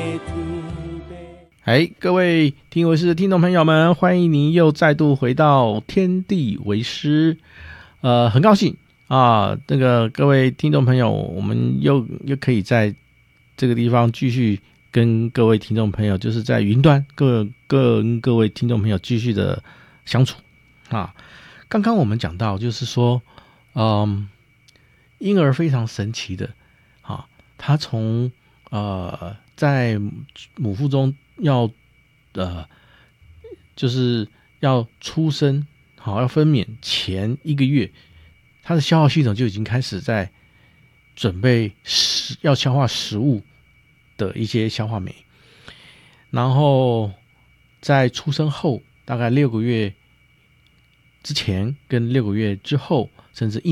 各位听为师的听众朋友们，欢迎您又再度回到天地为师。很高兴啊，各位听众朋友，我们又可以在这个地方继续跟各位听众朋友，就是在云端跟各位听众朋友继续的相处啊。刚刚我们讲到，就是说，婴儿非常神奇的，他从在母腹中就是要出生，要分娩前1个月，他的消化系统就已经开始在准备要消化食物的一些消化酶，然后在出生后大概6个月之前跟6个月之后，甚至